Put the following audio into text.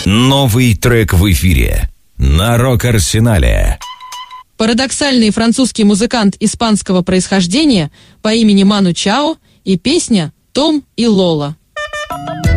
Новый трек в эфире на Рок-Арсенале. Парадоксальный французский музыкант испанского происхождения по имени Ману Чао и песня «Том и Лола».